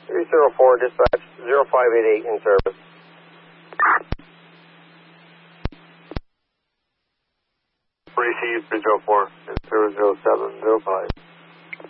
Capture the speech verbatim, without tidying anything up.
three zero four, dispatch zero five eight eight in service. Receive three zero four, zero zero seven zero five.